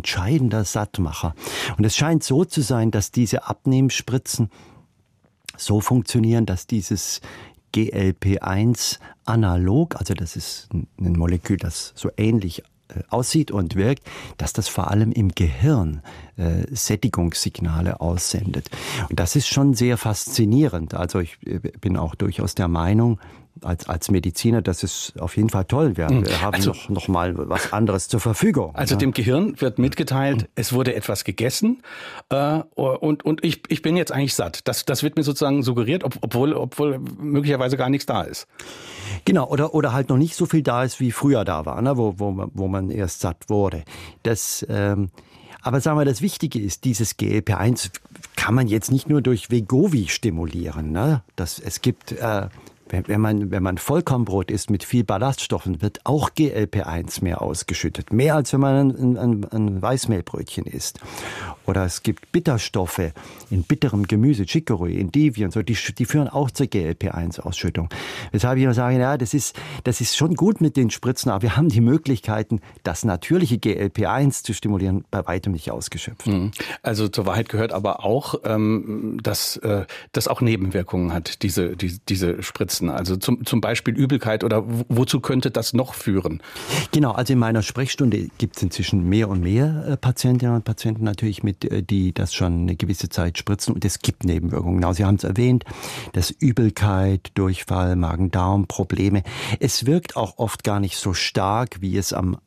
entscheidender Sattmacher. Und es scheint so zu sein, dass diese Abnehmspritzen so funktionieren, dass dieses GLP-1-Analog, also das ist ein Molekül, das so ähnlich aussieht und wirkt, dass das vor allem im Gehirn Sättigungssignale aussendet. Und das ist schon sehr faszinierend. Also ich bin auch durchaus der Meinung, als Mediziner, dass es auf jeden Fall toll wäre. Wir haben noch mal was anderes zur Verfügung. Also dem Gehirn wird mitgeteilt, es wurde etwas gegessen und ich bin jetzt eigentlich satt. Das wird mir sozusagen suggeriert, obwohl möglicherweise gar nichts da ist. Genau, oder halt noch nicht so viel da ist, wie früher da war, ne, wo man erst satt wurde. Aber sagen wir, das Wichtige ist, dieses GLP-1 kann man jetzt nicht nur durch Wegovy stimulieren. Ne? Es gibt wenn man Vollkornbrot isst mit viel Ballaststoffen, wird auch GLP-1 mehr ausgeschüttet. Mehr als wenn man ein Weißmehlbrötchen isst. Oder es gibt Bitterstoffe in bitterem Gemüse, Chicorée, Endivie und so, die führen auch zur GLP-1-Ausschüttung. Weshalb ich immer sage, ja, das ist schon gut mit den Spritzen, aber wir haben die Möglichkeiten, das natürliche GLP-1 zu stimulieren, bei weitem nicht ausgeschöpft. Also zur Wahrheit gehört aber auch, dass das auch Nebenwirkungen hat, diese Spritzen. Also zum Beispiel Übelkeit oder wozu könnte das noch führen? Genau, also in meiner Sprechstunde gibt es inzwischen mehr und mehr Patientinnen und Patienten natürlich die das schon eine gewisse Zeit spritzen und es gibt Nebenwirkungen. Genau, Sie haben es erwähnt, das Übelkeit, Durchfall, Magen-Darm-Probleme. Es wirkt auch oft gar nicht so stark, wie es am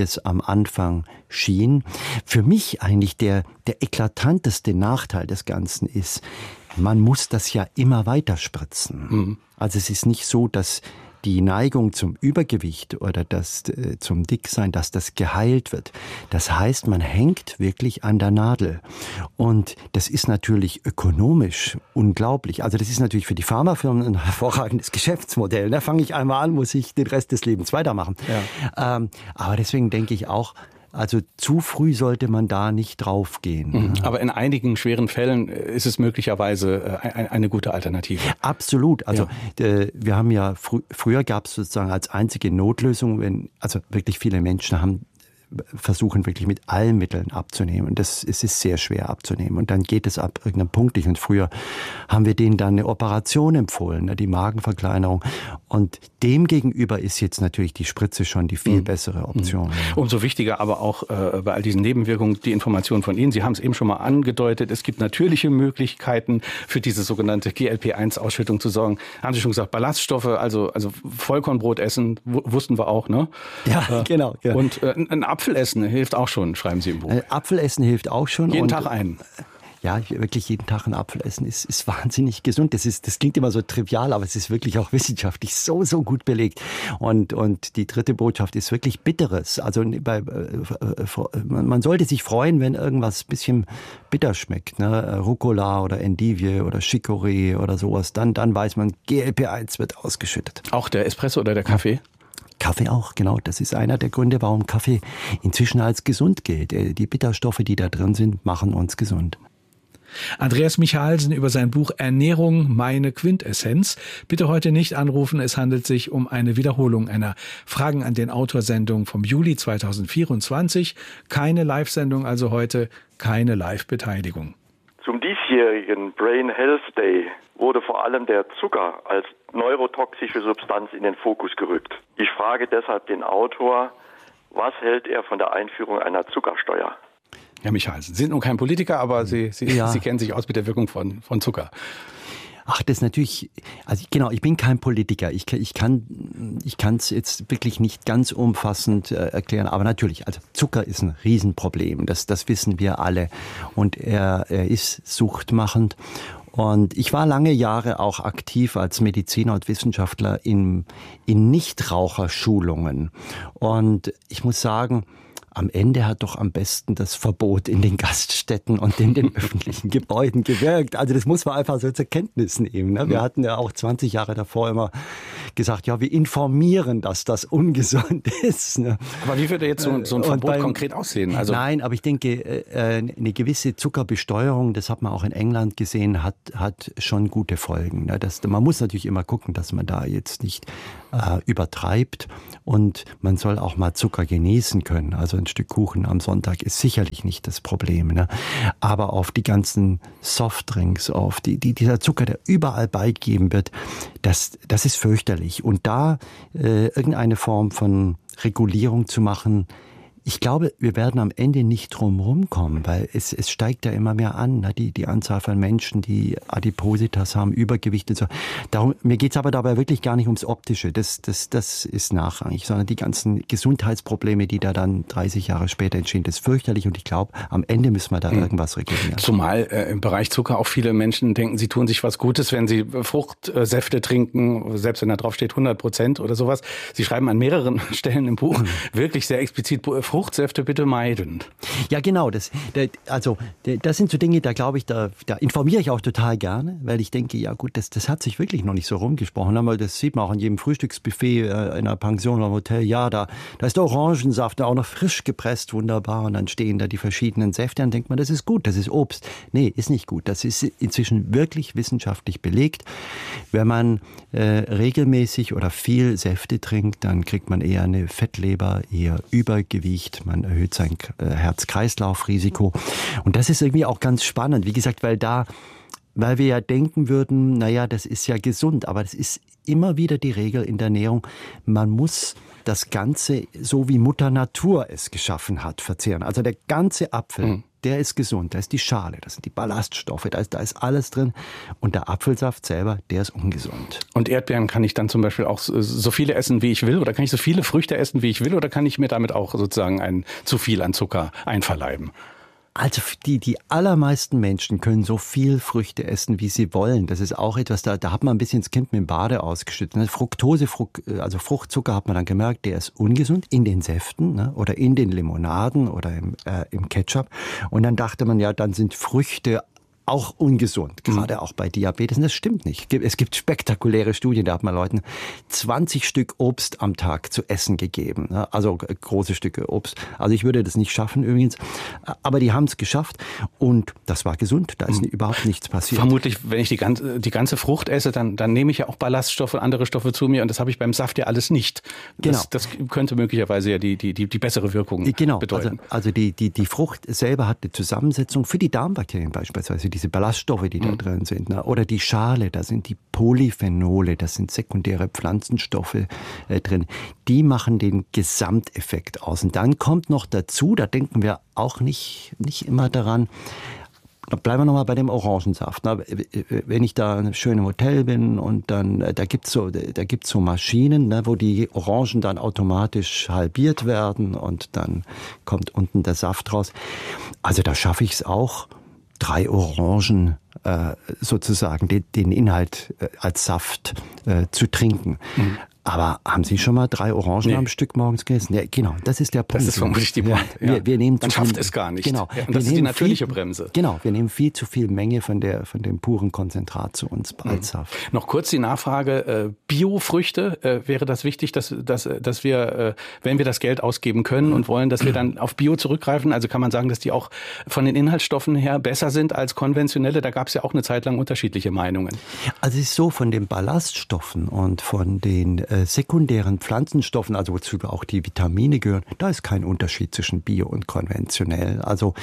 Anfang schien. Für mich eigentlich der eklatanteste Nachteil des Ganzen ist, man muss das ja immer weiter spritzen. Also es ist nicht so, dass die Neigung zum Übergewicht oder zum Dicksein, dass das geheilt wird. Das heißt, man hängt wirklich an der Nadel. Und das ist natürlich ökonomisch unglaublich. Also das ist natürlich für die Pharmafirmen ein hervorragendes Geschäftsmodell. Da fange ich einmal an, muss ich den Rest des Lebens weitermachen. Ja. Aber deswegen denke ich auch, also zu früh sollte man da nicht draufgehen. Aber in einigen schweren Fällen ist es möglicherweise eine gute Alternative. Absolut. Also wir haben ja früher gab es sozusagen als einzige Notlösung, also wirklich viele Menschen versuchen wirklich mit allen Mitteln abzunehmen. Es ist sehr schwer abzunehmen. Und dann geht es ab irgendeinem Punkt nicht. Und früher haben wir denen dann eine Operation empfohlen, die Magenverkleinerung. Und dem gegenüber ist jetzt natürlich die Spritze schon die viel bessere Option. Umso wichtiger aber auch bei all diesen Nebenwirkungen die Information von Ihnen. Sie haben es eben schon mal angedeutet. Es gibt natürliche Möglichkeiten für diese sogenannte GLP-1-Ausschüttung zu sorgen. Haben Sie schon gesagt, Ballaststoffe, also Vollkornbrot essen, wussten wir auch, ne? Ja, genau. Ja. Und ein Apfel essen hilft auch schon, schreiben Sie im Buch. Apfel essen hilft auch schon. Jeden Tag einen. Ja, wirklich jeden Tag einen Apfel essen ist wahnsinnig gesund. Das klingt immer so trivial, aber es ist wirklich auch wissenschaftlich so gut belegt. Und die dritte Botschaft ist wirklich Bitteres. Also man sollte sich freuen, wenn irgendwas ein bisschen bitter schmeckt, ne? Rucola oder Endivie oder Chicorée oder sowas. Dann weiß man, GLP-1 wird ausgeschüttet. Auch der Espresso oder der Kaffee? Kaffee auch, genau. Das ist einer der Gründe, warum Kaffee inzwischen als gesund gilt. Die Bitterstoffe, die da drin sind, machen uns gesund. Andreas Michalsen über sein Buch Ernährung, meine Quintessenz. Bitte heute nicht anrufen, es handelt sich um eine Wiederholung einer Fragen an den Autor-Sendung vom Juli 2024. Keine Live-Sendung, also heute keine Live-Beteiligung. Zum diesjährigen Brain Health Day wurde vor allem der Zucker als neurotoxische Substanz in den Fokus gerückt. Ich frage deshalb den Autor, was hält er von der Einführung einer Zuckersteuer? Herr Michalsen, Sie sind nun kein Politiker, aber Sie kennen sich aus mit der Wirkung von Zucker. Ach, das ist natürlich, also genau, ich bin kein Politiker. Ich kann es jetzt wirklich nicht ganz umfassend erklären, aber natürlich, also Zucker ist ein Riesenproblem, das wissen wir alle und er ist suchtmachend. Und ich war lange Jahre auch aktiv als Mediziner und Wissenschaftler in Nichtraucherschulungen. Und ich muss sagen, am Ende hat doch am besten das Verbot in den Gaststätten und in den öffentlichen Gebäuden gewirkt. Also das muss man einfach so zur Kenntnis nehmen. Ne? Wir hatten ja auch 20 Jahre davor immer gesagt, ja, wir informieren, dass das ungesund ist. Ne? Aber wie würde jetzt so ein Verbot konkret aussehen? Also nein, aber ich denke, eine gewisse Zuckerbesteuerung, das hat man auch in England gesehen, hat schon gute Folgen. Ne? Man muss natürlich immer gucken, dass man da jetzt nicht übertreibt, und man soll auch mal Zucker genießen können. Also ein Stück Kuchen am Sonntag ist sicherlich nicht das Problem. Ne? Aber auf die ganzen Softdrinks, auf dieser Zucker, der überall beigegeben wird, das ist fürchterlich. Und da irgendeine Form von Regulierung zu machen, ich glaube, wir werden am Ende nicht drum rumkommen, weil es steigt ja immer mehr an, ne? Die Anzahl von Menschen, die Adipositas haben, Übergewicht und so. Mir geht's aber dabei wirklich gar nicht ums Optische, das ist nachrangig, sondern die ganzen Gesundheitsprobleme, die da dann 30 Jahre später entstehen, das ist fürchterlich, und ich glaube, am Ende müssen wir da irgendwas regulieren. Zumal im Bereich Zucker auch viele Menschen denken, sie tun sich was Gutes, wenn sie Fruchtsäfte trinken, selbst wenn da drauf steht 100% oder sowas. Sie schreiben an mehreren Stellen im Buch wirklich sehr explizit, Fruchtsäfte bitte meiden. Ja, genau. Das sind so Dinge, da glaube ich, da informiere ich auch total gerne, weil ich denke, ja gut, das hat sich wirklich noch nicht so rumgesprochen. Aber das sieht man auch an jedem Frühstücksbuffet in einer Pension oder im Hotel. Ja, da ist der Orangensaft, auch noch frisch gepresst, wunderbar. Und dann stehen da die verschiedenen Säfte. Dann denkt man, das ist gut, das ist Obst. Nee, ist nicht gut. Das ist inzwischen wirklich wissenschaftlich belegt. Wenn man regelmäßig oder viel Säfte trinkt, dann kriegt man eher eine Fettleber, eher Übergewicht. Man erhöht sein Herz-Kreislauf-Risiko. Und das ist irgendwie auch ganz spannend. Wie gesagt, weil wir ja denken würden, naja, das ist ja gesund. Aber das ist immer wieder die Regel in der Ernährung. Man muss das Ganze, so wie Mutter Natur es geschaffen hat, verzehren. Also der ganze Apfel, der ist gesund. Da ist die Schale, da sind die Ballaststoffe, da ist alles drin. Und der Apfelsaft selber, der ist ungesund. Und Erdbeeren kann ich dann zum Beispiel auch so viele essen, wie ich will? Oder kann ich so viele Früchte essen, wie ich will? Oder kann ich mir damit auch sozusagen zu viel an Zucker einverleiben? Also die allermeisten Menschen können so viel Früchte essen, wie sie wollen. Das ist auch etwas, da hat man ein bisschen das Kind mit dem Bade ausgeschüttet. Fructose, also Fruchtzucker, hat man dann gemerkt, der ist ungesund in den Säften, ne, oder in den Limonaden oder im Ketchup. Und dann dachte man, ja, dann sind Früchte auch ungesund, gerade auch bei Diabetes. Und das stimmt nicht. Es gibt spektakuläre Studien, da hat man Leuten 20 Stück Obst am Tag zu essen gegeben. Also große Stücke Obst. Also ich würde das nicht schaffen übrigens. Aber die haben es geschafft und das war gesund. Da ist überhaupt nichts passiert. Vermutlich, wenn ich die ganze Frucht esse, dann nehme ich ja auch Ballaststoffe, andere Stoffe zu mir und das habe ich beim Saft ja alles nicht. Das könnte möglicherweise ja die bessere Wirkung bedeuten. Also die Frucht selber hat eine Zusammensetzung für die Darmbakterien beispielsweise, diese Ballaststoffe, die da drin sind, ne? Oder die Schale, da sind die Polyphenole, das sind sekundäre Pflanzenstoffe drin. Die machen den Gesamteffekt aus. Und dann kommt noch dazu, da denken wir auch nicht immer daran, bleiben wir nochmal bei dem Orangensaft. Wenn ich da schön im Hotel bin und dann, da gibt's so Maschinen, ne, wo die Orangen dann automatisch halbiert werden und dann kommt unten der Saft raus. Also da schaffe ich es auch, 3 Orangen sozusagen den Inhalt als Saft zu trinken. Aber haben Sie schon mal 3 Orangen am Stück morgens gegessen? Ja, genau, das ist der Punkt. Das ist vermutlich die Punkt. Ja. Wir nehmen Man schafft es gar nicht. Genau. Ja, und das ist die natürliche Bremse. Genau, wir nehmen viel zu viel Menge von dem puren Konzentrat zu uns als Saft. Noch kurz die Nachfrage, Biofrüchte, wäre das wichtig, dass wir, wenn wir das Geld ausgeben können und wollen, dass wir dann auf Bio zurückgreifen? Also kann man sagen, dass die auch von den Inhaltsstoffen her besser sind als konventionelle? Da gab es ja auch eine Zeit lang unterschiedliche Meinungen. Also es ist so, von den Ballaststoffen und von den sekundären Pflanzenstoffen, also wozu auch die Vitamine gehören, da ist kein Unterschied zwischen Bio und konventionell. Also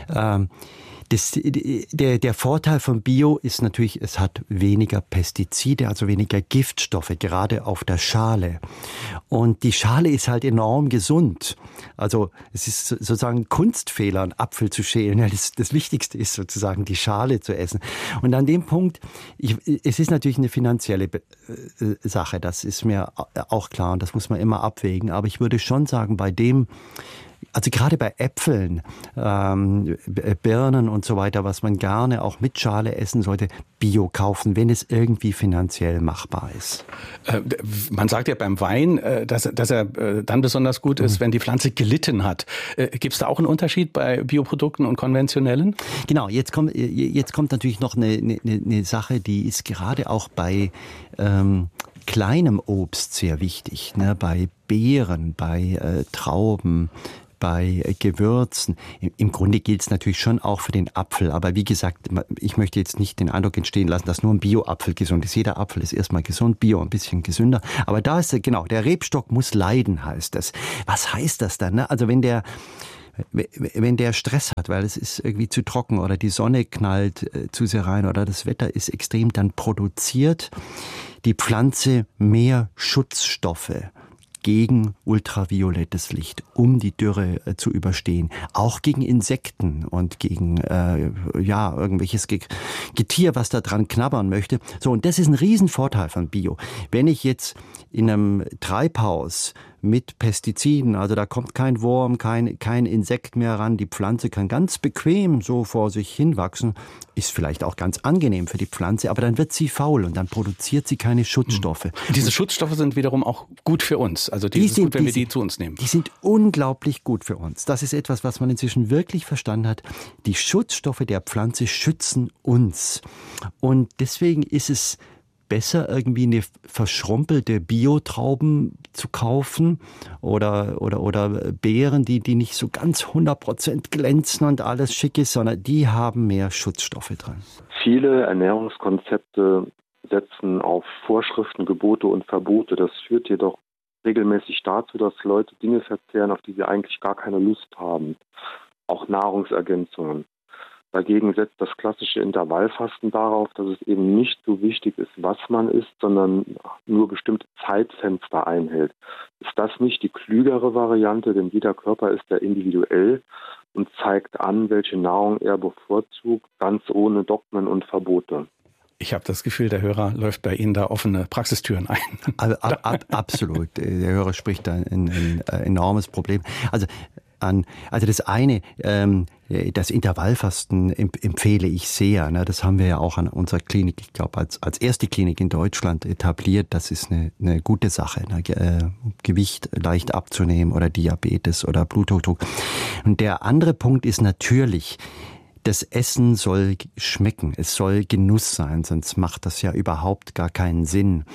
der Vorteil von Bio ist natürlich, es hat weniger Pestizide, also weniger Giftstoffe, gerade auf der Schale. Und die Schale ist halt enorm gesund. Also es ist sozusagen ein Kunstfehler, einen Apfel zu schälen. Ja, das Wichtigste ist sozusagen, die Schale zu essen. Und an dem Punkt, es ist natürlich eine finanzielle Sache, das ist mir auch klar und das muss man immer abwägen. Aber ich würde schon sagen, also gerade bei Äpfeln, Birnen und so weiter, was man gerne auch mit Schale essen sollte, Bio kaufen, wenn es irgendwie finanziell machbar ist. Man sagt ja beim Wein, dass er dann besonders gut ist, wenn die Pflanze gelitten hat. Gibt es da auch einen Unterschied bei Bioprodukten und konventionellen? Genau, jetzt kommt natürlich noch eine Sache, die ist gerade auch bei kleinem Obst sehr wichtig, ne? Bei Beeren, bei Trauben, bei Gewürzen. Im Grunde gilt es natürlich schon auch für den Apfel. Aber wie gesagt, ich möchte jetzt nicht den Eindruck entstehen lassen, dass nur ein Bio-Apfel gesund ist. Jeder Apfel ist erstmal gesund, Bio ein bisschen gesünder. Aber da ist genau, der Rebstock muss leiden, heißt das. Was heißt das dann? Ne? Also wenn der Stress hat, weil es ist irgendwie zu trocken oder die Sonne knallt zu sehr rein oder das Wetter ist extrem, dann produziert die Pflanze mehr Schutzstoffe gegen ultraviolettes Licht, um die Dürre zu überstehen. Auch gegen Insekten und gegen irgendwelches Getier, was da dran knabbern möchte. So, und das ist ein Riesenvorteil von Bio. Wenn ich jetzt in einem Treibhaus mit Pestiziden, also da kommt kein Wurm, kein Insekt mehr ran, die Pflanze kann ganz bequem so vor sich hinwachsen, ist vielleicht auch ganz angenehm für die Pflanze, aber dann wird sie faul und dann produziert sie keine Schutzstoffe. Diese Schutzstoffe sind wiederum auch gut für uns, also die ist gut, wenn wir die zu uns nehmen. Die sind unglaublich gut für uns. Das ist etwas, was man inzwischen wirklich verstanden hat. Die Schutzstoffe der Pflanze schützen uns und deswegen ist es besser, irgendwie eine verschrumpelte Biotrauben zu kaufen oder Beeren, die nicht so ganz 100% glänzen und alles schick ist, sondern die haben mehr Schutzstoffe drin. Viele Ernährungskonzepte setzen auf Vorschriften, Gebote und Verbote. Das führt jedoch regelmäßig dazu, dass Leute Dinge verzehren, auf die sie eigentlich gar keine Lust haben. Auch Nahrungsergänzungen. Dagegen setzt das klassische Intervallfasten darauf, dass es eben nicht so wichtig ist, was man isst, sondern nur bestimmte Zeitfenster einhält. Ist das nicht die klügere Variante, denn jeder Körper ist ja individuell und zeigt an, welche Nahrung er bevorzugt, ganz ohne Dogmen und Verbote. Ich habe das Gefühl, der Hörer läuft bei Ihnen da offene Praxistüren ein. Absolut. Der Hörer spricht da ein enormes Problem. Also das eine, das Intervallfasten empfehle ich sehr. Ne? Das haben wir ja auch an unserer Klinik, ich glaube, als erste Klinik in Deutschland etabliert. Das ist eine gute Sache, ne? Gewicht leicht abzunehmen oder Diabetes oder Bluthochdruck. Und der andere Punkt ist natürlich, das Essen soll schmecken, es soll Genuss sein, sonst macht das ja überhaupt gar keinen Sinn.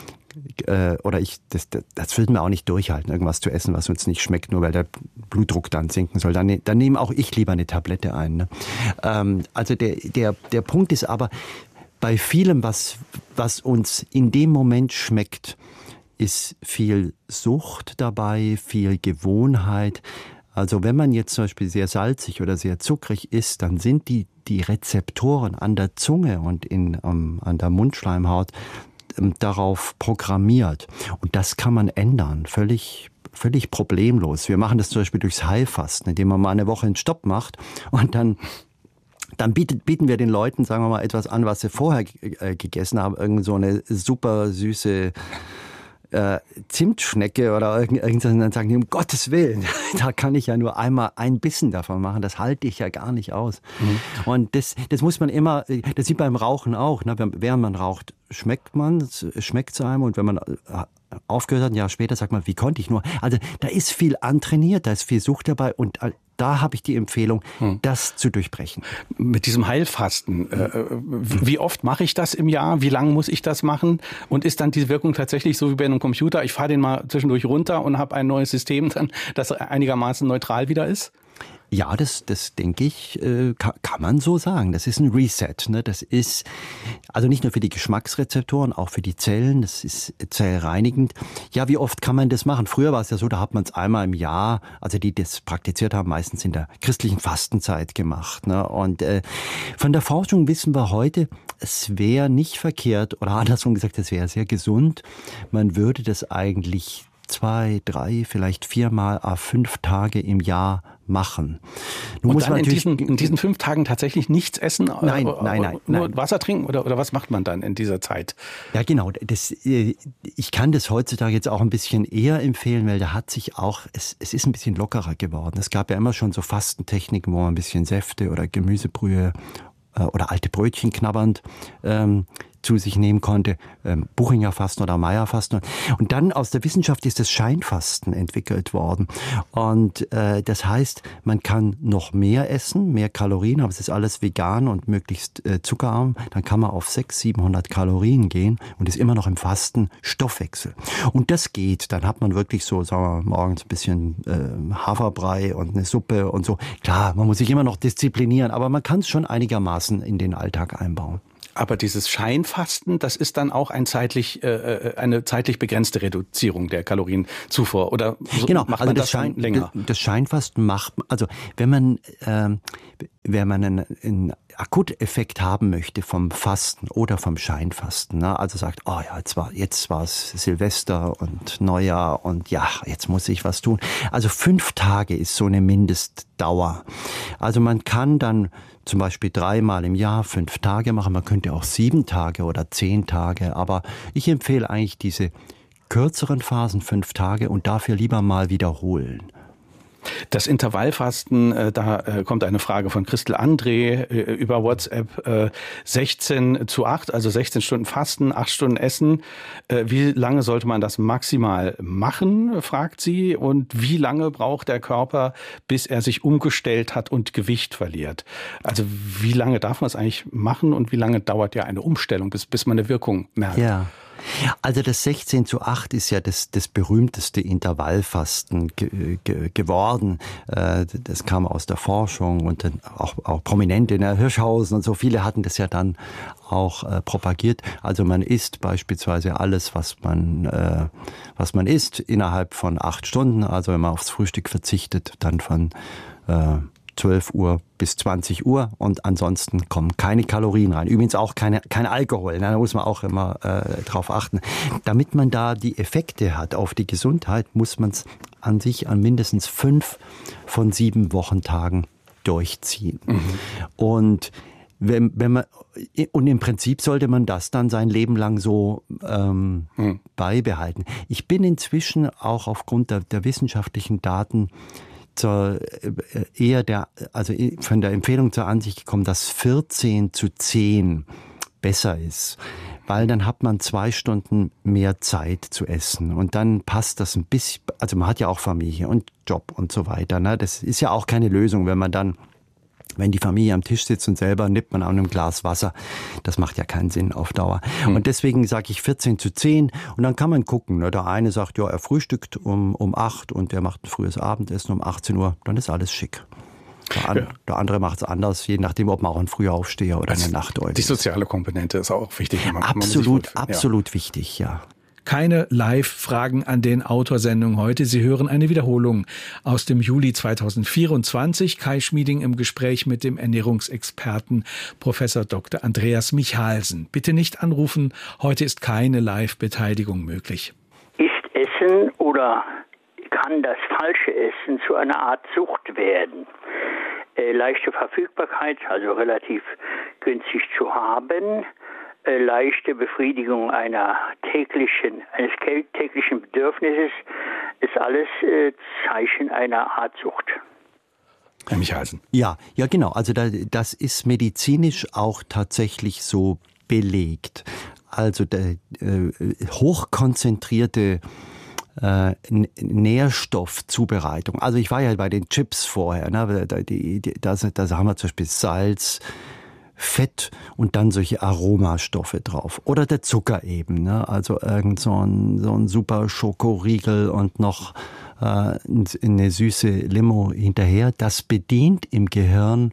Das würden wir auch nicht durchhalten, irgendwas zu essen, was uns nicht schmeckt, nur weil der Blutdruck dann sinken soll. Dann nehme auch ich lieber eine Tablette ein. Ne? Also der Punkt ist aber, bei vielem, was uns in dem Moment schmeckt, ist viel Sucht dabei, viel Gewohnheit. Also wenn man jetzt zum Beispiel sehr salzig oder sehr zuckrig isst, dann sind die Rezeptoren an der Zunge und an der Mundschleimhaut darauf programmiert. Und das kann man ändern, völlig problemlos. Wir machen das zum Beispiel durchs Heilfasten, indem man mal eine Woche einen Stopp macht und dann bieten wir den Leuten, sagen wir mal, etwas an, was sie vorher gegessen haben. Irgend so eine super süße Zimtschnecke oder irgendwas, und dann sagen die, um Gottes Willen, da kann ich ja nur einmal ein Bissen davon machen, das halte ich ja gar nicht aus. Mhm. Und das muss man immer, das sieht beim Rauchen auch, ne? Während man raucht, schmeckt es einem, und wenn man aufgehört hat, ein Jahr später sagt man, wie konnte ich nur? Also da ist viel antrainiert, da ist viel Sucht dabei, und da habe ich die Empfehlung, das zu durchbrechen. Mit diesem Heilfasten, wie oft mache ich das im Jahr? Wie lange muss ich das machen? Und ist dann die Wirkung tatsächlich so wie bei einem Computer? Ich fahre den mal zwischendurch runter und habe ein neues System dann, das einigermaßen neutral wieder ist? Ja, das denke ich, kann man so sagen. Das ist ein Reset. Ne? Das ist also nicht nur für die Geschmacksrezeptoren, auch für die Zellen. Das ist zellreinigend. Ja, wie oft kann man das machen? Früher war es ja so, da hat man es einmal im Jahr, also die das praktiziert haben, meistens in der christlichen Fastenzeit gemacht. Ne? Und von der Forschung wissen wir heute, es wäre nicht verkehrt, oder andersrum gesagt, es wäre sehr gesund. Man würde das eigentlich 2, 3, vielleicht 4 Mal 5 Tage im Jahr machen. Nun muss man in diesen 5 Tagen tatsächlich nichts essen? Nein. Nur Wasser trinken oder was macht man dann in dieser Zeit? Ja, genau. Ich kann das heutzutage jetzt auch ein bisschen eher empfehlen, weil da hat sich auch, es ist ein bisschen lockerer geworden. Es gab ja immer schon so Fastentechniken, wo man ein bisschen Säfte oder Gemüsebrühe oder alte Brötchen knabbernd zu sich nehmen konnte, Buchinger Fasten oder Meyer Fasten. Und dann aus der Wissenschaft ist das Scheinfasten entwickelt worden. Und das heißt, man kann noch mehr essen, mehr Kalorien, aber es ist alles vegan und möglichst zuckerarm. Dann kann man auf 600-700 Kalorien gehen und ist immer noch im Fasten Stoffwechsel. Und das geht. Dann hat man wirklich so, sagen wir, morgens ein bisschen Haferbrei und eine Suppe und so. Klar, man muss sich immer noch disziplinieren, aber man kann es schon einigermaßen in den Alltag einbauen. Aber dieses Scheinfasten, das ist dann auch eine zeitlich begrenzte Reduzierung der Kalorienzufuhr, oder so, genau, macht also man das schon länger? Das Scheinfasten macht, also wenn man einen Akuteffekt haben möchte vom Fasten oder vom Scheinfasten, ne? Also sagt, oh ja, jetzt war es Silvester und Neujahr und ja, jetzt muss ich was tun. Also 5 Tage ist so eine Mindestdauer. Also man kann dann zum Beispiel 3-mal im Jahr 5 Tage machen. Man könnte auch 7 Tage oder 10 Tage. Aber ich empfehle eigentlich diese kürzeren Phasen 5 Tage und dafür lieber mal wiederholen. Das Intervallfasten, da kommt eine Frage von Christel André über WhatsApp, 16:8, also 16 Stunden Fasten, 8 Stunden Essen. Wie lange sollte man das maximal machen, fragt sie. Und wie lange braucht der Körper, bis er sich umgestellt hat und Gewicht verliert? Also wie lange darf man es eigentlich machen und wie lange dauert ja eine Umstellung, bis man eine Wirkung merkt? Ja. Also das 16:8 ist ja das berühmteste Intervallfasten geworden. Das kam aus der Forschung und dann auch Prominente in der Hirschhausen und so. Viele hatten das ja dann auch propagiert. Also man isst beispielsweise alles, was man isst, innerhalb von 8 Stunden. Also wenn man aufs Frühstück verzichtet, dann von 12 Uhr bis 20 Uhr und ansonsten kommen keine Kalorien rein. Übrigens auch kein Alkohol, da muss man auch immer drauf achten. Damit man da die Effekte hat auf die Gesundheit, muss man es an sich an mindestens 5 von 7 Wochentagen durchziehen. Mhm. Und wenn man, und im Prinzip sollte man das dann sein Leben lang so beibehalten. Ich bin inzwischen auch aufgrund der wissenschaftlichen Daten von der Empfehlung zur Ansicht gekommen, dass 14:10 besser ist. Weil dann hat man 2 Stunden mehr Zeit zu essen. Und dann passt das ein bisschen, also man hat ja auch Familie und Job und so weiter. Ne? Das ist ja auch keine Lösung, wenn die Familie am Tisch sitzt und selber nippt man an einem Glas Wasser. Das macht ja keinen Sinn auf Dauer. Und deswegen sage ich 14:10 und dann kann man gucken. Ne? Der eine sagt, ja, er frühstückt um 8 und der macht ein frühes Abendessen um 18 Uhr. Dann ist alles schick. Der andere macht es anders, je nachdem, ob man auch ein früher Aufsteher oder eine Nachteule ist. Die soziale Komponente ist auch wichtig. Absolut wichtig, ja. Keine Live-Fragen an den Autorsendungen heute. Sie hören eine Wiederholung aus dem Juli 2024. Kai Schmieding im Gespräch mit dem Ernährungsexperten Professor Dr. Andreas Michalsen. Bitte nicht anrufen. Heute ist keine Live-Beteiligung möglich. Ist Essen oder kann das falsche Essen zu einer Art Sucht werden? Leichte Verfügbarkeit, also relativ günstig zu haben. Leichte Befriedigung eines täglichen Bedürfnisses ist alles Zeichen einer Art Sucht. Herr Michalsen. Ja, genau. Also das ist medizinisch auch tatsächlich so belegt. Also hochkonzentrierte Nährstoffzubereitung. Also ich war ja bei den Chips vorher. Ne? Da haben wir zum Beispiel Salz, Fett und dann solche Aromastoffe drauf. Oder der Zucker eben, ne? Also irgend so ein super Schokoriegel und noch eine süße Limo hinterher. Das bedient im Gehirn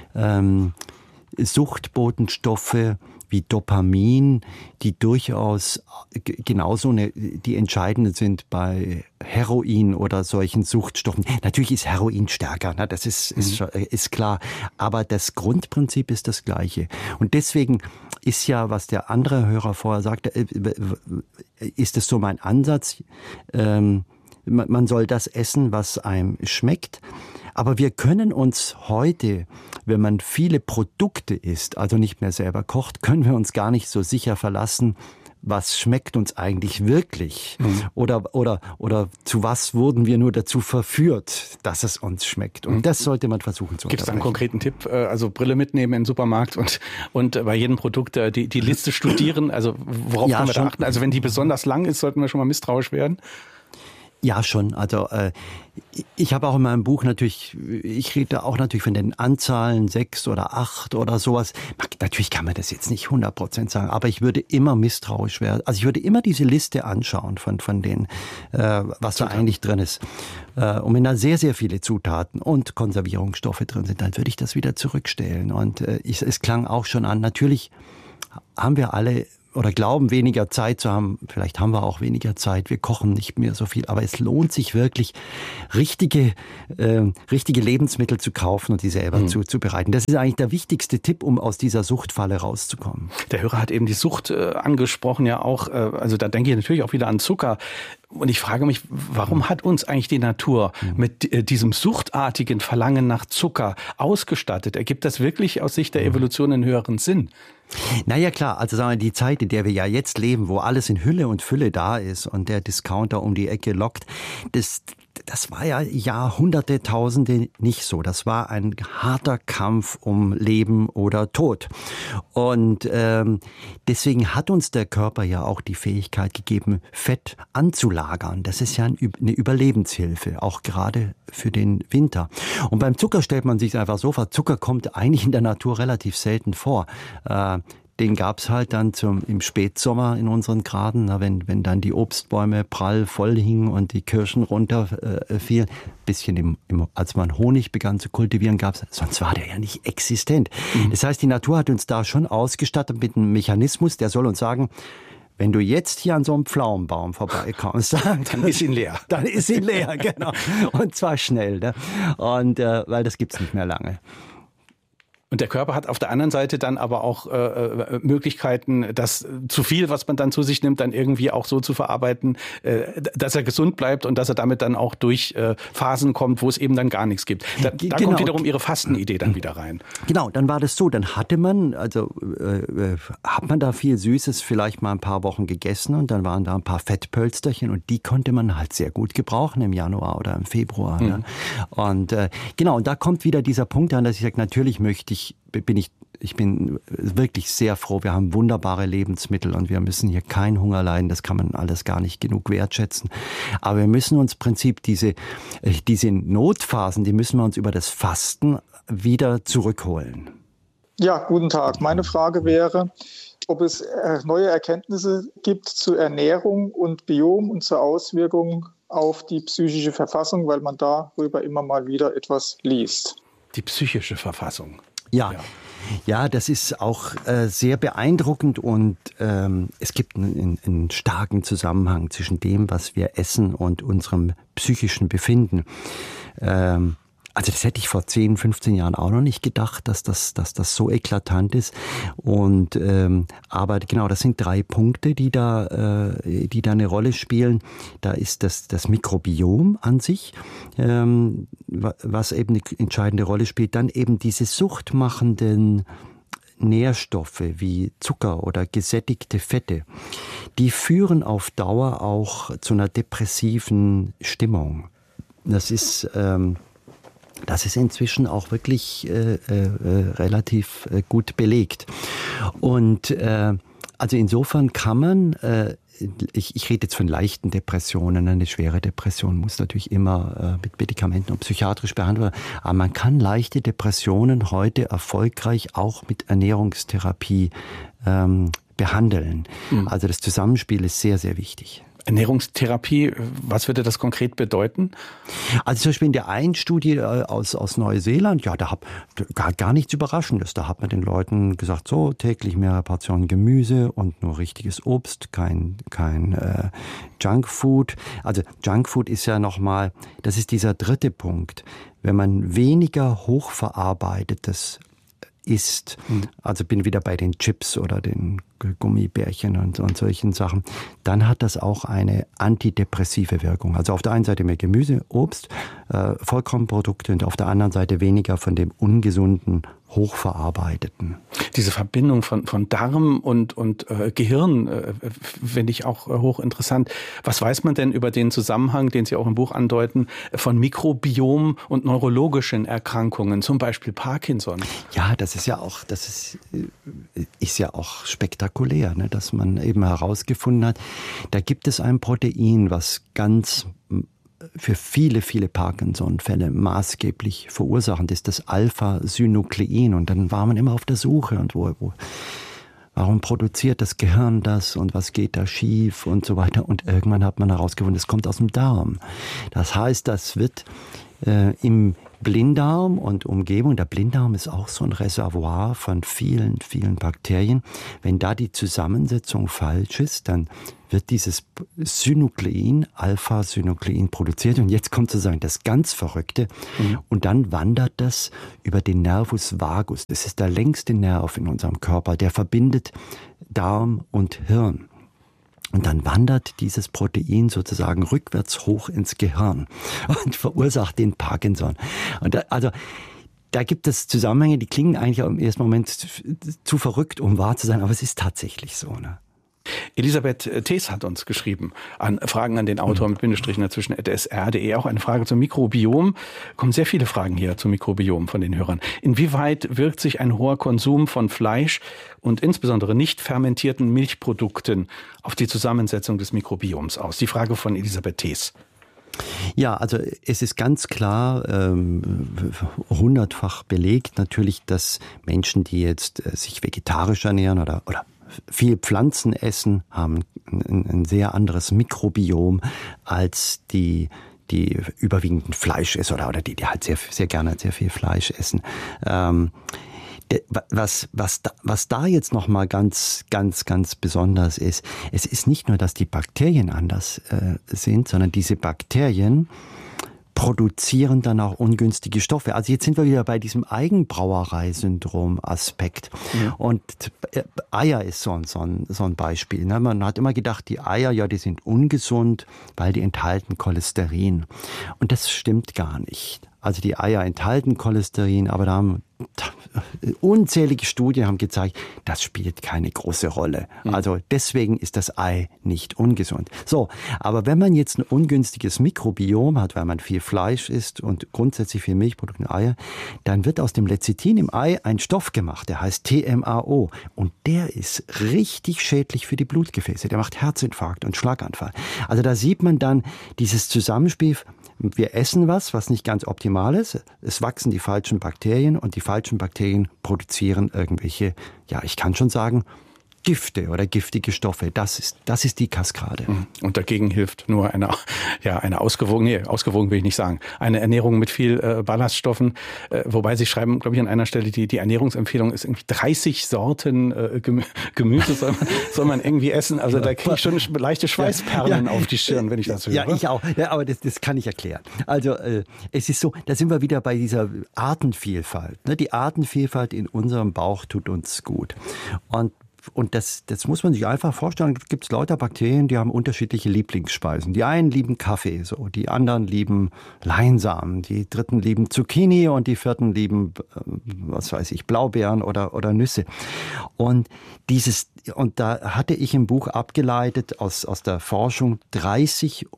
Suchtbotenstoffe wie Dopamin, die durchaus genauso die entscheidenden sind bei Heroin oder solchen Suchtstoffen. Natürlich ist Heroin stärker, ne? Das ist klar. Aber das Grundprinzip ist das gleiche. Und deswegen ist ja, was der andere Hörer vorher sagte, ist es so mein Ansatz, man soll das essen, was einem schmeckt. Aber wir können uns heute, wenn man viele Produkte isst, also nicht mehr selber kocht, können wir uns gar nicht so sicher verlassen, was schmeckt uns eigentlich wirklich? Oder zu was wurden wir nur dazu verführt, dass es uns schmeckt? Und das sollte man versuchen zu unterbrechen. Gibt es einen konkreten Tipp? Also Brille mitnehmen in den Supermarkt und bei jedem Produkt die Liste studieren? Also worauf können wir da achten? Also wenn die besonders lang ist, sollten wir schon mal misstrauisch werden? Ja, schon. Also ich habe auch in meinem Buch natürlich, ich rede auch natürlich von den Anzahlen 6 oder 8 oder sowas. Natürlich kann man das jetzt nicht 100% sagen, aber ich würde immer misstrauisch werden. Also ich würde immer diese Liste anschauen von denen, was da eigentlich drin ist. Und wenn da sehr, sehr viele Zutaten und Konservierungsstoffe drin sind, dann würde ich das wieder zurückstellen. Und es klang auch schon an, natürlich haben wir alle oder glauben, weniger Zeit zu haben. Vielleicht haben wir auch weniger Zeit. Wir kochen nicht mehr so viel. Aber es lohnt sich wirklich, richtige Lebensmittel zu kaufen und die selber zuzubereiten. Das ist eigentlich der wichtigste Tipp, um aus dieser Suchtfalle rauszukommen. Der Hörer hat eben die Sucht angesprochen, ja auch. Also da denke ich natürlich auch wieder an Zucker. Und ich frage mich, warum hat uns eigentlich die Natur mit diesem suchtartigen Verlangen nach Zucker ausgestattet? Ergibt das wirklich aus Sicht der Evolution einen höheren Sinn? Naja, klar, also sagen wir, die Zeit, in der wir ja jetzt leben, wo alles in Hülle und Fülle da ist und der Discounter um die Ecke lockt, das war ja Jahrhunderte, Tausende nicht so. Das war ein harter Kampf um Leben oder Tod. Und deswegen hat uns der Körper ja auch die Fähigkeit gegeben, Fett anzulagern. Das ist ja eine Überlebenshilfe, auch gerade für den Winter. Und beim Zucker stellt man sich einfach so vor, Zucker kommt eigentlich in der Natur relativ selten vor. Den gab's halt dann im Spätsommer in unseren Graden, wenn dann die Obstbäume prall voll hingen und die Kirschen runterfielen. Bisschen als man Honig begann zu kultivieren, gab's, sonst war der ja nicht existent. Das heißt, die Natur hat uns da schon ausgestattet mit einem Mechanismus, der soll uns sagen, wenn du jetzt hier an so einem Pflaumenbaum vorbeikommst, dann ist ihn leer. Dann ist ihn leer, genau. Und zwar schnell, ne? Und weil das gibt's nicht mehr lange. Und der Körper hat auf der anderen Seite dann aber auch Möglichkeiten, das zu viel, was man dann zu sich nimmt, dann irgendwie auch so zu verarbeiten, dass er gesund bleibt und dass er damit dann auch durch Phasen kommt, wo es eben dann gar nichts gibt. Da kommt wiederum Ihre Fastenidee dann wieder rein. Genau, dann war das so, dann hat man da viel Süßes vielleicht mal ein paar Wochen gegessen und dann waren da ein paar Fettpölsterchen und die konnte man halt sehr gut gebrauchen im Januar oder im Februar. Ne? Und und da kommt wieder dieser Punkt an, dass ich sage, natürlich ich bin wirklich sehr froh. Wir haben wunderbare Lebensmittel und wir müssen hier keinen Hunger leiden. Das kann man alles gar nicht genug wertschätzen. Aber wir müssen uns im Prinzip diese Notphasen, die müssen wir uns über das Fasten wieder zurückholen. Ja, guten Tag. Meine Frage wäre, ob es neue Erkenntnisse gibt zur Ernährung und Biom und zur Auswirkung auf die psychische Verfassung, weil man darüber immer mal wieder etwas liest. Die psychische Verfassung. Ja, das ist auch sehr beeindruckend und es gibt einen starken Zusammenhang zwischen dem, was wir essen und unserem psychischen Befinden. Also das hätte ich vor 10, 15 Jahren auch noch nicht gedacht, dass das so eklatant ist. Und aber genau, das sind 3 Punkte, die da eine Rolle spielen. Da ist das Mikrobiom an sich, was eben eine entscheidende Rolle spielt. Dann eben diese suchtmachenden Nährstoffe wie Zucker oder gesättigte Fette, die führen auf Dauer auch zu einer depressiven Stimmung. Das ist inzwischen auch wirklich relativ gut belegt. Und also insofern kann man, ich rede jetzt von leichten Depressionen, eine schwere Depression muss natürlich immer mit Medikamenten und psychiatrisch behandelt werden, aber man kann leichte Depressionen heute erfolgreich auch mit Ernährungstherapie behandeln. Also das Zusammenspiel ist sehr, sehr wichtig. Ernährungstherapie, was würde das konkret bedeuten? Also zum Beispiel in der einen Studie aus Neuseeland, ja, da gar nichts Überraschendes. Da hat man den Leuten gesagt, so täglich mehrere Portionen Gemüse und nur richtiges Obst, kein Junkfood. Also Junkfood ist ja nochmal, das ist dieser 3. Punkt. Wenn man weniger hochverarbeitetes isst, also bin wieder bei den Chips oder den Gummibärchen und solchen Sachen, dann hat das auch eine antidepressive Wirkung. Also auf der einen Seite mehr Gemüse, Obst, Vollkornprodukte und auf der anderen Seite weniger von dem ungesunden hochverarbeiteten. Diese Verbindung von Darm und Gehirn finde ich auch hochinteressant. Was weiß man denn über den Zusammenhang, den Sie auch im Buch andeuten, von Mikrobiom und neurologischen Erkrankungen, zum Beispiel Parkinson? Ja, das ist ja auch spektakulär, ne, dass man eben herausgefunden hat, da gibt es ein Protein, was ganz für viele, viele Parkinson-Fälle maßgeblich verursachend ist, das Alpha-Synuklein. Und dann war man immer auf der Suche und warum produziert das Gehirn das und was geht da schief und so weiter. Und irgendwann hat man herausgefunden, es kommt aus dem Darm. Das heißt, das wird im Blinddarm und Umgebung, der Blinddarm ist auch so ein Reservoir von vielen, vielen Bakterien. Wenn da die Zusammensetzung falsch ist, dann wird dieses Synuklein, Alpha-Synuklein produziert. Und jetzt kommt sozusagen das ganz Verrückte. Und dann wandert das über den Nervus vagus. Das ist der längste Nerv in unserem Körper. Der verbindet Darm und Hirn. Und dann wandert dieses Protein sozusagen rückwärts hoch ins Gehirn und verursacht den Parkinson. Und da gibt es Zusammenhänge, die klingen eigentlich im ersten Moment zu verrückt, um wahr zu sein, aber es ist tatsächlich so, ne? Elisabeth Thees hat uns geschrieben an Fragen an den Autor mit Bindestrichen dazwischen @sr.de. Auch eine Frage zum Mikrobiom. Kommen sehr viele Fragen hier zum Mikrobiom von den Hörern. Inwieweit wirkt sich ein hoher Konsum von Fleisch und insbesondere nicht fermentierten Milchprodukten auf die Zusammensetzung des Mikrobioms aus? Die Frage von Elisabeth Thees. Ja, also es ist ganz klar, 100-fach belegt natürlich, dass Menschen, die jetzt sich vegetarisch ernähren oder viel Pflanzen essen, haben ein sehr anderes Mikrobiom als die überwiegend Fleischesser oder die halt sehr, sehr gerne sehr viel Fleisch essen. Was da jetzt noch mal ganz besonders ist, es ist nicht nur, dass die Bakterien anders sind, sondern diese Bakterien produzieren dann auch ungünstige Stoffe. Also jetzt sind wir wieder bei diesem Eigenbrauerei-Syndrom-Aspekt. Ja. Und Eier ist so ein Beispiel. Ne? Man hat immer gedacht, die Eier, ja, die sind ungesund, weil die enthalten Cholesterin. Und das stimmt gar nicht. Also die Eier enthalten Cholesterin, aber da haben unzählige Studien haben gezeigt, das spielt keine große Rolle. Also deswegen ist das Ei nicht ungesund. So, aber wenn man jetzt ein ungünstiges Mikrobiom hat, weil man viel Fleisch isst und grundsätzlich viel Milchprodukte und Eier, dann wird aus dem Lecithin im Ei ein Stoff gemacht, der heißt TMAO. Und der ist richtig schädlich für die Blutgefäße. Der macht Herzinfarkt und Schlaganfall. Also da sieht man dann dieses Zusammenspiel. Wir essen was nicht ganz optimal ist. Es wachsen die falschen Bakterien und die falschen Bakterien produzieren irgendwelche, ja, ich kann schon sagen, Gifte oder giftige Stoffe. Das ist die Kaskade. Und dagegen hilft nur eine ausgewogen will ich nicht sagen, eine Ernährung mit viel Ballaststoffen. Wobei Sie schreiben, glaube ich, an einer Stelle, die Ernährungsempfehlung ist irgendwie 30 Sorten Gemüse soll man irgendwie essen. Also da kriege ich schon leichte Schweißperlen auf die Stirn, wenn ich das höre. Ja, ich auch. Ja, aber das kann ich erklären. Also es ist so, da sind wir wieder bei dieser Artenvielfalt. Ne? Die Artenvielfalt in unserem Bauch tut uns gut. Und das muss man sich einfach vorstellen. Es gibt lauter Bakterien, die haben unterschiedliche Lieblingsspeisen. Die einen lieben Kaffee, so. Die anderen lieben Leinsamen. Die dritten lieben Zucchini und die vierten lieben, Blaubeeren oder Nüsse. Und da hatte ich im Buch abgeleitet aus der Forschung 30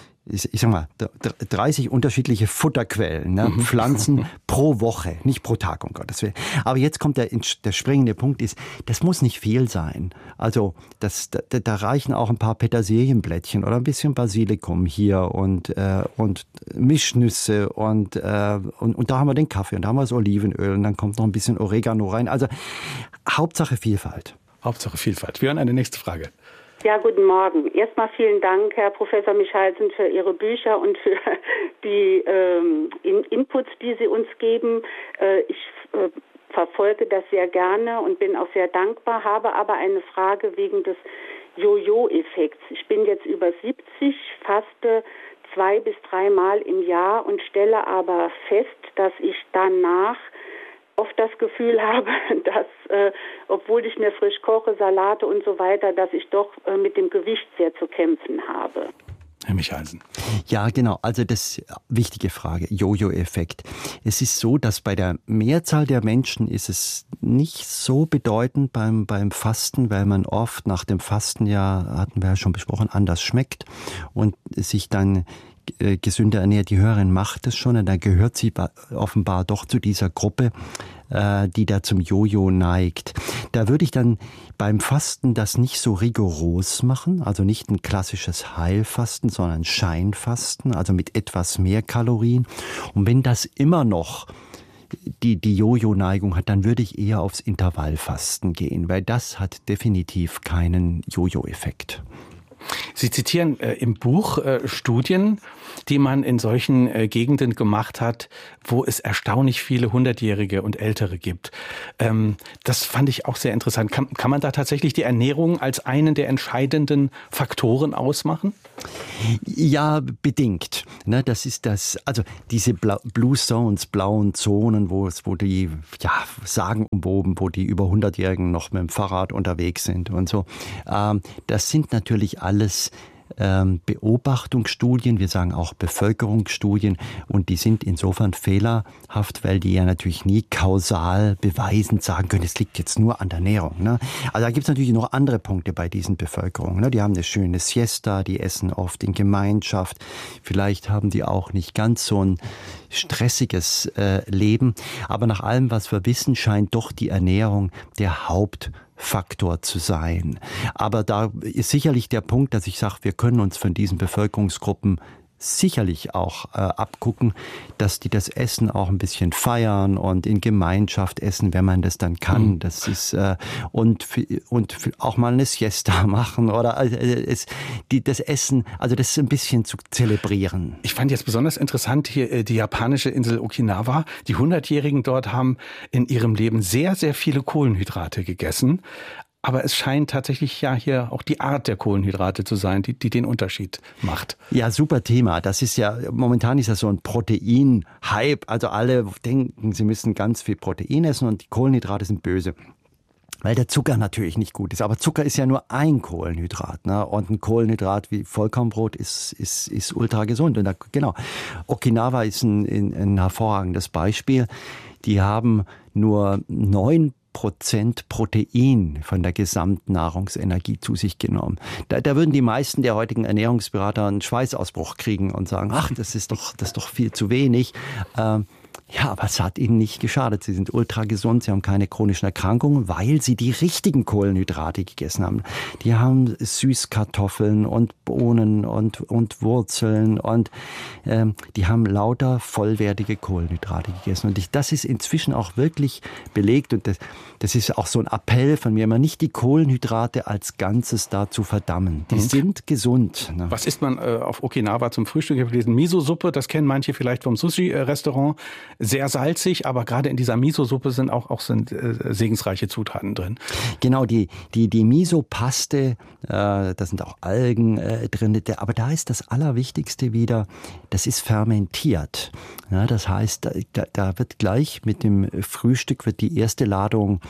unterschiedliche Futterquellen, ne? Pflanzen pro Woche, nicht pro Tag, um Gottes Willen. Aber jetzt kommt der springende Punkt ist, das muss nicht viel sein. Also da reichen auch ein paar Petersilienblättchen oder ein bisschen Basilikum hier und Mischnüsse und da haben wir den Kaffee und da haben wir das Olivenöl und dann kommt noch ein bisschen Oregano rein. Also Hauptsache Vielfalt. Hauptsache Vielfalt. Wir hören eine nächste Frage. Ja, guten Morgen. Erstmal vielen Dank, Herr Professor Michalsen, für Ihre Bücher und für die Inputs, die Sie uns geben. Ich verfolge das sehr gerne und bin auch sehr dankbar, habe aber eine Frage wegen des Jojo-Effekts. Ich bin jetzt über 70, faste 2 bis 3 Mal im Jahr und stelle aber fest, dass ich danach oft das Gefühl habe, dass, obwohl ich mir frisch koche, Salate und so weiter, dass ich doch mit dem Gewicht sehr zu kämpfen habe. Herr Michalsen. Ja, genau. Also das wichtige Frage, Jojo-Effekt. Es ist so, dass bei der Mehrzahl der Menschen ist es nicht so bedeutend beim Fasten, weil man oft nach dem Fasten, ja, hatten wir ja schon besprochen, anders schmeckt und sich dann gesünder ernährt. Die Hörerin macht es schon und dann gehört sie offenbar doch zu dieser Gruppe, die da zum Jojo neigt. Da würde ich dann beim Fasten das nicht so rigoros machen, also nicht ein klassisches Heilfasten, sondern Scheinfasten, also mit etwas mehr Kalorien. Und wenn das immer noch die Jojo-Neigung hat, dann würde ich eher aufs Intervallfasten gehen, weil das hat definitiv keinen Jojo-Effekt. Sie zitieren im Buch Studien, die man in solchen Gegenden gemacht hat, wo es erstaunlich viele 100-Jährige und Ältere gibt. Das fand ich auch sehr interessant. Kann man da tatsächlich die Ernährung als einen der entscheidenden Faktoren ausmachen? Ja, bedingt. Ne, das ist das, also diese Blue Zones, blauen Zonen, wo die sagenumwoben, wo die über 100-Jährigen noch mit dem Fahrrad unterwegs sind und so. Das sind natürlich alles Beobachtungsstudien, wir sagen auch Bevölkerungsstudien, und die sind insofern fehlerhaft, weil die ja natürlich nie kausal beweisend sagen können, es liegt jetzt nur an der Ernährung. Ne? Also da gibt es natürlich noch andere Punkte bei diesen Bevölkerungen. Ne? Die haben eine schöne Siesta, die essen oft in Gemeinschaft, vielleicht haben die auch nicht ganz so ein stressiges Leben, aber nach allem, was wir wissen, scheint doch die Ernährung der Hauptfaktor zu sein. Aber da ist sicherlich der Punkt, dass ich sage, wir können uns von diesen Bevölkerungsgruppen sicherlich auch abgucken, dass die das Essen auch ein bisschen feiern und in Gemeinschaft essen, wenn man das dann kann. Das ist und auch mal eine Siesta machen oder das Essen, also das ein bisschen zu zelebrieren. Ich fand jetzt besonders interessant hier die japanische Insel Okinawa. Die 100-Jährigen dort haben in ihrem Leben sehr, sehr viele Kohlenhydrate gegessen. Aber es scheint tatsächlich ja hier auch die Art der Kohlenhydrate zu sein, die den Unterschied macht. Ja, super Thema. Das ist ja, momentan ist das so ein Protein-Hype. Also alle denken, sie müssen ganz viel Protein essen und die Kohlenhydrate sind böse. Weil der Zucker natürlich nicht gut ist. Aber Zucker ist ja nur ein Kohlenhydrat. Ne? Und ein Kohlenhydrat wie Vollkornbrot ist ultra gesund. Und genau, Okinawa ist ein hervorragendes Beispiel. Die haben nur 9% Protein von der Gesamtnahrungsenergie zu sich genommen. Da würden die meisten der heutigen Ernährungsberater einen Schweißausbruch kriegen und sagen, ach, das ist doch viel zu wenig. Ja, aber es hat ihnen nicht geschadet. Sie sind ultra gesund, sie haben keine chronischen Erkrankungen, weil sie die richtigen Kohlenhydrate gegessen haben. Die haben Süßkartoffeln und Bohnen und Wurzeln und die haben lauter vollwertige Kohlenhydrate gegessen. Und das ist inzwischen auch wirklich belegt und das ist auch so ein Appell von mir, immer nicht die Kohlenhydrate als Ganzes da zu verdammen. Die sind gesund. Ne? Was isst man auf Okinawa zum Frühstück? Ich habe gelesen, Miso-Suppe, das kennen manche vielleicht vom Sushi-Restaurant. Sehr salzig, aber gerade in dieser Miso-Suppe sind auch segensreiche Zutaten drin. Genau, die Miso-Paste, da sind auch Algen drin, aber da ist das Allerwichtigste wieder, das ist fermentiert. Ja, das heißt, da wird gleich mit dem Frühstück wird die erste Ladung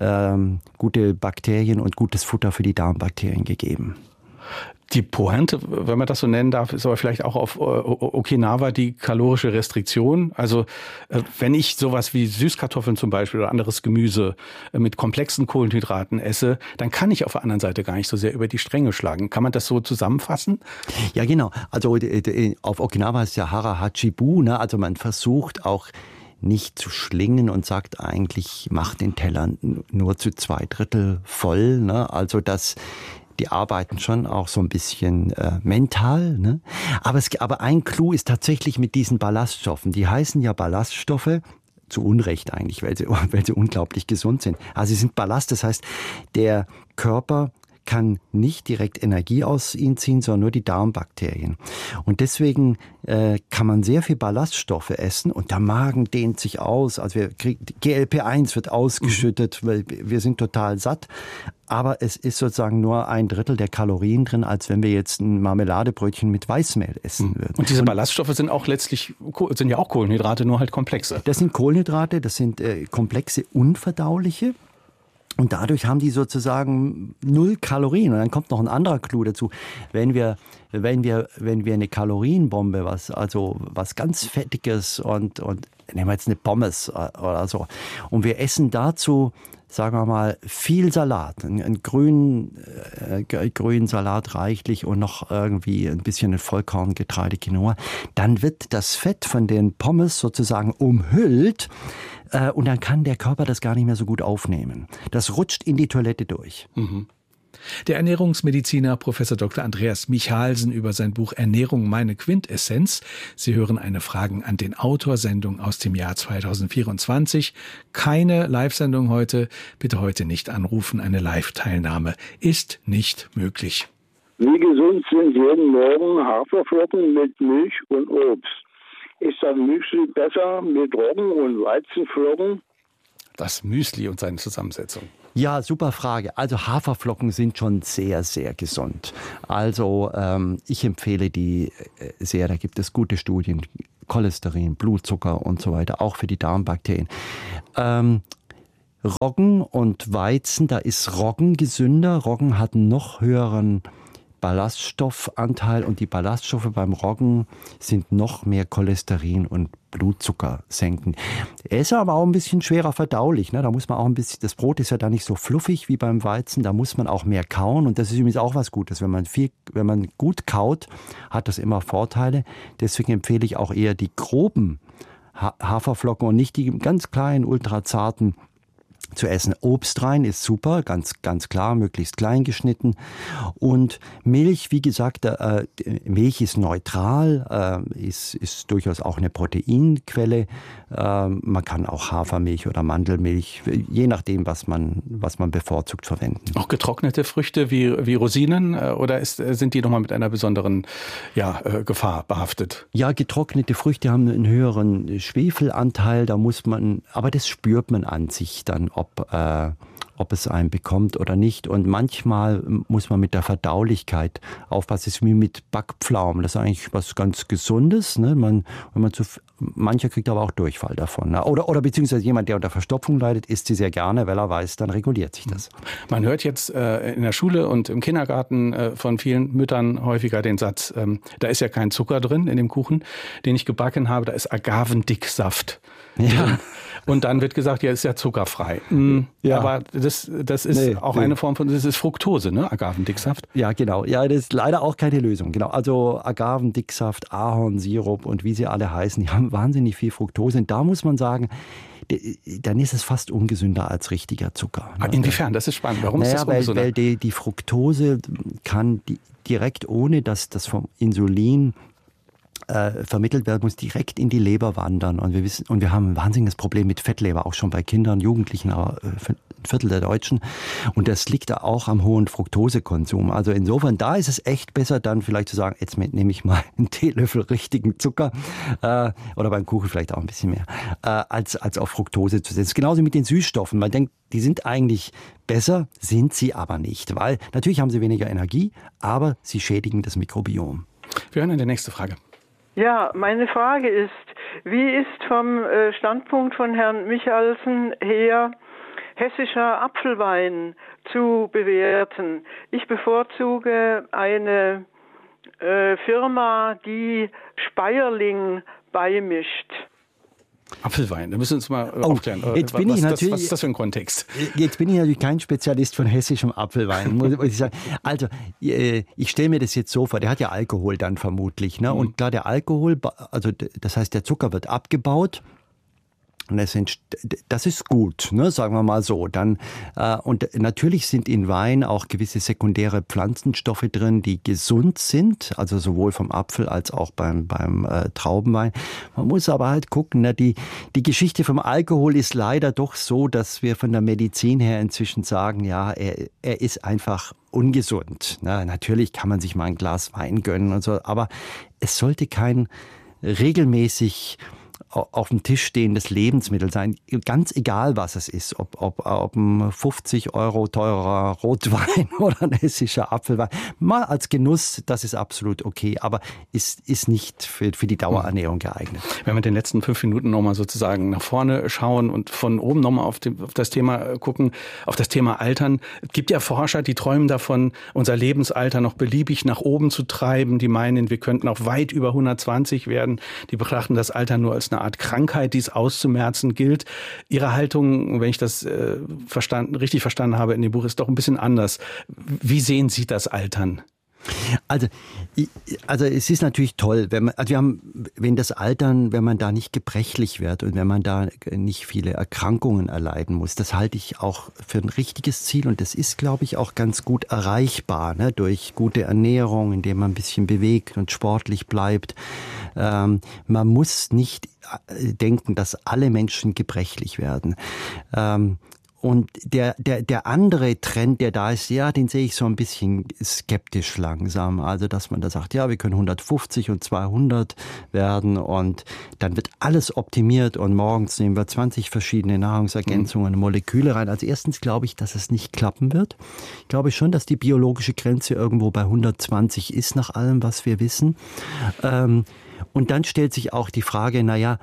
gute Bakterien und gutes Futter für die Darmbakterien gegeben. Die Pointe, wenn man das so nennen darf, ist aber vielleicht auch auf Okinawa die kalorische Restriktion. Also wenn ich sowas wie Süßkartoffeln zum Beispiel oder anderes Gemüse mit komplexen Kohlenhydraten esse, dann kann ich auf der anderen Seite gar nicht so sehr über die Stränge schlagen. Kann man das so zusammenfassen? Ja, genau. Also auf Okinawa ist ja Hara Hachibu, ne? Also man versucht auch nicht zu schlingen und sagt eigentlich, mach den Teller nur zu 2/3 voll, ne? Also die arbeiten schon auch so ein bisschen mental, ne? Aber ein Clou ist tatsächlich mit diesen Ballaststoffen. Die heißen ja Ballaststoffe, zu Unrecht eigentlich, weil sie unglaublich gesund sind. Also sie sind Ballast, das heißt, der Körper kann nicht direkt Energie aus ihnen ziehen, sondern nur die Darmbakterien. Und deswegen kann man sehr viel Ballaststoffe essen und der Magen dehnt sich aus. Also GLP-1 wird ausgeschüttet, weil wir sind total satt. Aber es ist sozusagen nur 1/3 der Kalorien drin, als wenn wir jetzt ein Marmeladebrötchen mit Weißmehl essen würden. Und diese Ballaststoffe sind ja auch Kohlenhydrate, nur halt komplexe. Das sind Kohlenhydrate, das sind komplexe, unverdauliche. Und dadurch haben die sozusagen 0 Kalorien. Und dann kommt noch ein anderer Clou dazu. Wenn wir eine Kalorienbombe, was ganz Fettiges und nehmen wir jetzt eine Pommes oder so, und wir essen dazu, sagen wir mal, viel Salat, einen grünen Salat reichlich und noch irgendwie ein bisschen Vollkorngetreide, Quinoa, dann wird das Fett von den Pommes sozusagen umhüllt und dann kann der Körper das gar nicht mehr so gut aufnehmen. Das rutscht in die Toilette durch. Mhm. Der Ernährungsmediziner Prof. Dr. Andreas Michalsen über sein Buch Ernährung, meine Quintessenz. Sie hören eine Fragen an den Autor-Sendung aus dem Jahr 2024. Keine Live-Sendung heute. Bitte heute nicht anrufen. Eine Live-Teilnahme ist nicht möglich. Wie gesund sind jeden Morgen Haferflocken mit Milch und Obst? Ist das Müsli besser mit Roggen und Weizenflocken? Das Müsli und seine Zusammensetzung. Ja, super Frage. Also Haferflocken sind schon sehr, sehr gesund. Also ich empfehle die sehr. Da gibt es gute Studien. Cholesterin, Blutzucker und so weiter, auch für die Darmbakterien. Roggen und Weizen, da ist Roggen gesünder. Roggen hat einen noch höheren Ballaststoffanteil und die Ballaststoffe beim Roggen sind noch mehr Cholesterin und Blutzucker senken. Er ist aber auch ein bisschen schwerer verdaulich. Ne? Da muss man auch ein bisschen, das Brot ist ja da nicht so fluffig wie beim Weizen, da muss man auch mehr kauen und das ist übrigens auch was Gutes. Wenn man gut kaut, hat das immer Vorteile. Deswegen empfehle ich auch eher die groben Haferflocken und nicht die ganz kleinen, ultrazarten zu essen. Obst rein ist super, ganz klar, möglichst klein geschnitten. Und Milch, wie gesagt, Milch ist neutral, ist durchaus auch eine Proteinquelle. Man kann auch Hafermilch oder Mandelmilch, je nachdem, was man bevorzugt, verwenden. Auch getrocknete Früchte wie Rosinen oder sind die nochmal mit einer besonderen Gefahr behaftet? Ja, getrocknete Früchte haben einen höheren Schwefelanteil, aber das spürt man an sich dann, ob es einen bekommt oder nicht. Und manchmal muss man mit der Verdaulichkeit aufpassen. Das ist wie mit Backpflaumen. Das ist eigentlich was ganz Gesundes. Ne? Mancher kriegt aber auch Durchfall davon. Ne? Oder beziehungsweise jemand, der unter Verstopfung leidet, isst sie sehr gerne, weil er weiß, dann reguliert sich das. Man hört jetzt in der Schule und im Kindergarten von vielen Müttern häufiger den Satz, da ist ja kein Zucker drin in dem Kuchen, den ich gebacken habe, da ist Agavendicksaft. Ja. Und dann wird gesagt, ja, ist ja zuckerfrei. Ja. Aber das ist auch eine Form von, das ist Fructose, ne? Agavendicksaft. Ja, genau. Ja, das ist leider auch keine Lösung. Genau. Also Agavendicksaft, Ahornsirup und wie sie alle heißen, die haben wahnsinnig viel Fructose. Und da muss man sagen, dann ist es fast ungesünder als richtiger Zucker. Inwiefern? Das ist spannend. Warum ist das ungesünder? Weil die Fructose kann direkt, ohne dass das vom Insulin vermittelt werden muss, direkt in die Leber wandern. Und wir haben ein wahnsinniges Problem mit Fettleber, auch schon bei Kindern, Jugendlichen, aber ein Viertel der Deutschen. Und das liegt da auch am hohen Fructosekonsum. Also insofern, da ist es echt besser, dann vielleicht zu sagen, jetzt nehme ich mal einen Teelöffel richtigen Zucker oder beim Kuchen vielleicht auch ein bisschen mehr, als auf Fructose zu setzen. Genauso mit den Süßstoffen. Man denkt, die sind eigentlich besser, sind sie aber nicht. Weil natürlich haben sie weniger Energie, aber sie schädigen das Mikrobiom. Wir hören in die nächste Frage. Ja, meine Frage ist, wie ist vom Standpunkt von Herrn Michalsen her hessischer Apfelwein zu bewerten? Ich bevorzuge eine Firma, die Speierling beimischt. Apfelwein, da müssen wir uns mal aufklären. Was ist das für ein Kontext? Jetzt bin ich natürlich kein Spezialist von hessischem Apfelwein, muss ich sagen. Also, ich stelle mir das jetzt so vor, der hat ja Alkohol dann vermutlich. Ne? Und klar, der Alkohol, also das heißt, der Zucker wird abgebaut. Und das ist gut, ne, sagen wir mal so. Dann und natürlich sind in Wein auch gewisse sekundäre Pflanzenstoffe drin, die gesund sind, also sowohl vom Apfel als auch beim Traubenwein. Man muss aber halt gucken, ne, die Geschichte vom Alkohol ist leider doch so, dass wir von der Medizin her inzwischen sagen, ja, er ist einfach ungesund. Ne? Natürlich kann man sich mal ein Glas Wein gönnen und so, aber es sollte kein regelmäßig auf dem Tisch stehendes Lebensmittel sein, ganz egal was es ist, ob ein 50 € teurer Rotwein oder ein hessischer Apfelwein, mal als Genuss, das ist absolut okay, aber ist nicht für die Dauerernährung geeignet. Wenn wir in den letzten 5 Minuten nochmal sozusagen nach vorne schauen und von oben nochmal auf das Thema gucken, auf das Thema Altern. Es gibt ja Forscher, die träumen davon, unser Lebensalter noch beliebig nach oben zu treiben, die meinen, wir könnten auch weit über 120 werden, die betrachten das Alter nur als eine Art Krankheit, die es auszumerzen gilt. Ihre Haltung, wenn ich das richtig verstanden habe in dem Buch, ist doch ein bisschen anders. Wie sehen Sie das Altern? Also es ist natürlich toll, wenn man da nicht gebrechlich wird und wenn man da nicht viele Erkrankungen erleiden muss, das halte ich auch für ein richtiges Ziel und das ist, glaube ich, auch ganz gut erreichbar, ne, durch gute Ernährung, indem man ein bisschen bewegt und sportlich bleibt. Man muss nicht denken, dass alle Menschen gebrechlich werden. Und der andere Trend, der da ist, ja, den sehe ich so ein bisschen skeptisch langsam. Also, dass man da sagt, ja, wir können 150 und 200 werden und dann wird alles optimiert und morgens nehmen wir 20 verschiedene Nahrungsergänzungen und Moleküle rein. Also erstens glaube ich, dass es nicht klappen wird. Ich glaube schon, dass die biologische Grenze irgendwo bei 120 ist, nach allem, was wir wissen. Und dann stellt sich auch die Frage,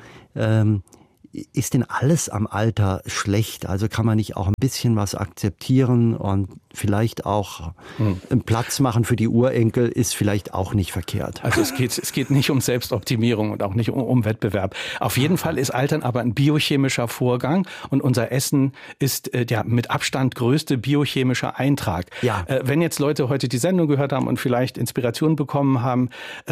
ist denn alles am Alter schlecht? Also kann man nicht auch ein bisschen was akzeptieren und vielleicht auch einen Platz machen für die Urenkel, ist vielleicht auch nicht verkehrt. Also es geht nicht um Selbstoptimierung und auch nicht um Wettbewerb. Auf jeden Fall ist Altern aber ein biochemischer Vorgang und unser Essen ist der mit Abstand größte biochemische Eintrag. Ja. Wenn jetzt Leute heute die Sendung gehört haben und vielleicht Inspiration bekommen haben,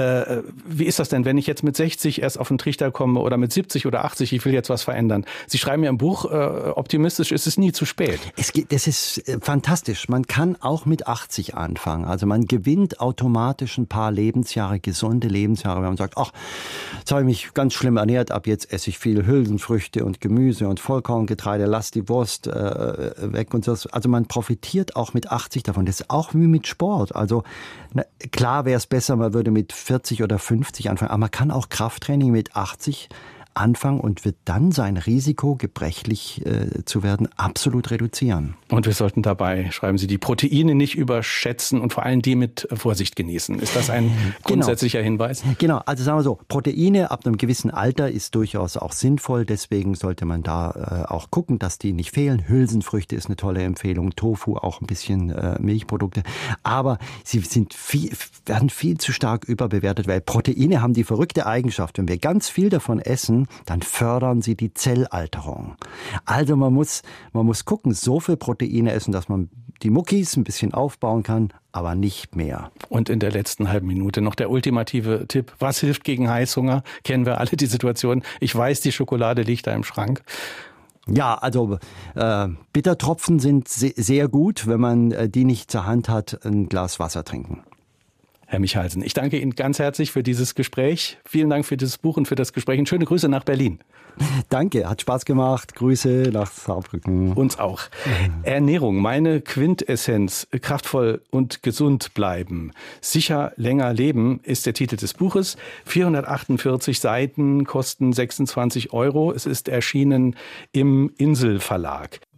wie ist das denn, wenn ich jetzt mit 60 erst auf den Trichter komme oder mit 70 oder 80, ich will jetzt was verändern? Sie schreiben ja im Buch, optimistisch ist es nie zu spät. Das ist fantastisch. Man kann auch mit 80 anfangen. Also man gewinnt automatisch ein paar Lebensjahre, gesunde Lebensjahre, wenn man sagt, ach, jetzt habe ich mich ganz schlimm ernährt, ab jetzt esse ich viel Hülsenfrüchte und Gemüse und Vollkorngetreide, lass die Wurst weg und so. Also man profitiert auch mit 80 davon. Das ist auch wie mit Sport. Also klar wäre es besser, man würde mit 40 oder 50 anfangen, aber man kann auch Krafttraining mit 80 anfangen und wird dann sein Risiko, gebrechlich zu werden, absolut reduzieren. Und wir sollten dabei, schreiben Sie, die Proteine nicht überschätzen und vor allem die mit Vorsicht genießen. Ist das ein grundsätzlicher Hinweis? Genau, also sagen wir so, Proteine ab einem gewissen Alter ist durchaus auch sinnvoll, deswegen sollte man da auch gucken, dass die nicht fehlen. Hülsenfrüchte ist eine tolle Empfehlung, Tofu auch ein bisschen Milchprodukte, aber sie werden viel zu stark überbewertet, weil Proteine haben die verrückte Eigenschaft, wenn wir ganz viel davon essen, dann fördern sie die Zellalterung. Also man muss gucken, so viel Proteine essen, dass man die Muckis ein bisschen aufbauen kann, aber nicht mehr. Und in der letzten halben Minute noch der ultimative Tipp. Was hilft gegen Heißhunger? Kennen wir alle die Situation. Ich weiß, die Schokolade liegt da im Schrank. Ja, also Bittertropfen sind sehr gut. Wenn man die nicht zur Hand hat, ein Glas Wasser trinken. Herr Michalsen, ich danke Ihnen ganz herzlich für dieses Gespräch. Vielen Dank für dieses Buch und für das Gespräch. Und schöne Grüße nach Berlin. Danke, hat Spaß gemacht. Grüße nach Saarbrücken. Uns auch. Ernährung, meine Quintessenz. Kraftvoll und gesund bleiben. Sicher länger leben ist der Titel des Buches. 448 Seiten, kosten 26 €. Es ist erschienen im Insel Verlag.